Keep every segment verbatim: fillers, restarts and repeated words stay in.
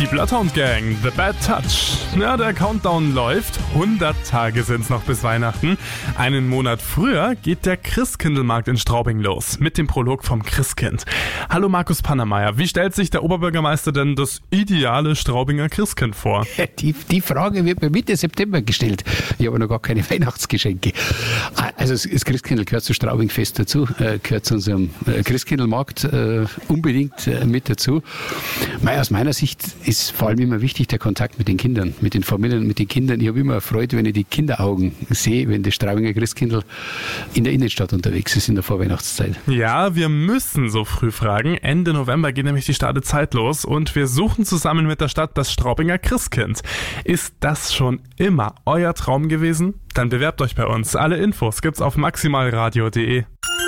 Die Bloodhound Gang, The Bad Touch. Ja, der Countdown läuft. hundert Tage sind's noch bis Weihnachten. Einen Monat früher geht der Christkindlmarkt in Straubing los. Mit dem Prolog vom Christkind. Hallo Markus Pannermeier, wie stellt sich der Oberbürgermeister denn das ideale Straubinger Christkind vor? Die, die Frage wird mir Mitte September gestellt. Ich habe noch gar keine Weihnachtsgeschenke. Also das Christkindl gehört zu Straubing fest dazu, äh, gehört zu unserem äh, Christkindlmarkt äh, unbedingt äh, mit dazu. Mei, aus meiner Sicht ist vor allem immer wichtig der Kontakt mit den Kindern, mit den Familien, mit den Kindern. Ich habe immer Freude, wenn ich die Kinderaugen sehe, wenn das Straubinger Christkindl in der Innenstadt unterwegs ist in der Vorweihnachtszeit. Ja, wir müssen so früh fragen. Ende November geht nämlich die Startezeit los und wir suchen zusammen mit der Stadt das Straubinger Christkind. Ist das schon immer euer Traum gewesen? Dann bewerbt euch bei uns. Alle Infos gibt's auf maximalradio punkt de.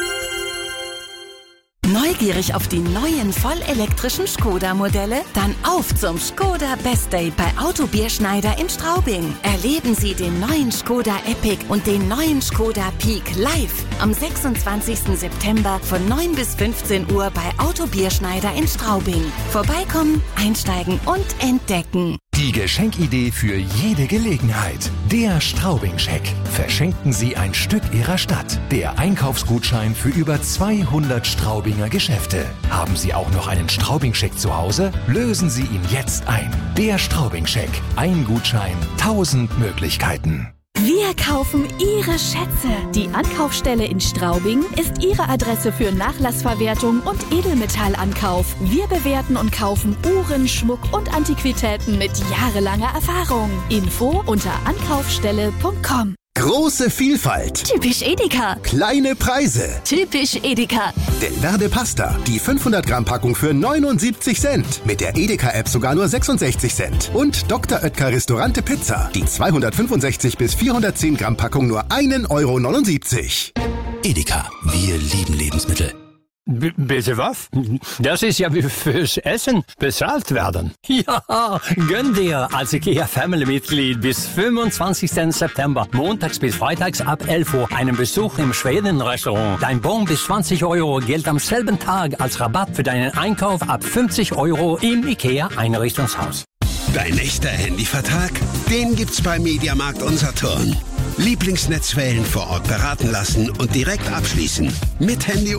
Neugierig auf die neuen vollelektrischen Skoda-Modelle? Dann auf zum Skoda Best Day bei Auto Bierschneider in Straubing. Erleben Sie den neuen Skoda Epic und den neuen Skoda Peak live am sechsundzwanzigsten September von neun bis fünfzehn Uhr bei Auto Bierschneider in Straubing. Vorbeikommen, einsteigen und entdecken. Die Geschenkidee für jede Gelegenheit. Der Straubing-Scheck. Verschenken Sie ein Stück Ihrer Stadt. Der Einkaufsgutschein für über zweihundert Straubinger Geschäfte. Haben Sie auch noch einen Straubing-Scheck zu Hause? Lösen Sie ihn jetzt ein. Der Straubing-Scheck. Ein Gutschein, tausend Möglichkeiten. Wir kaufen Ihre Schätze. Die Ankaufsstelle in Straubing ist Ihre Adresse für Nachlassverwertung und Edelmetallankauf. Wir bewerten und kaufen Uhren, Schmuck und Antiquitäten mit jahrelanger Erfahrung. Info unter ankaufsstelle punkt com. Große Vielfalt. Typisch Edeka. Kleine Preise. Typisch Edeka. Delverde Pasta. Die fünfhundert Gramm Packung für neunundsiebzig Cent. Mit der Edeka-App sogar nur sechsundsechzig Cent. Und Doktor Oetker Restaurante Pizza. Die zweihundertfünfundsechzig bis vierhundertzehn Gramm Packung nur ein Euro neunundsiebzig. Edeka. Wir lieben Lebensmittel. B- bitte was? Das ist ja wie fürs Essen bezahlt werden. Ja, gönn dir als IKEA Family-Mitglied bis fünfundzwanzigsten September, montags bis freitags ab elf Uhr, einen Besuch im Schweden-Restaurant. Dein Bon bis zwanzig Euro gilt am selben Tag als Rabatt für deinen Einkauf ab fünfzig Euro im IKEA Einrichtungshaus. Dein echter Handyvertrag? Den gibt's bei Mediamarkt und Saturn. Lieblingsnetzwellen vor Ort beraten lassen und direkt abschließen. Mit Handy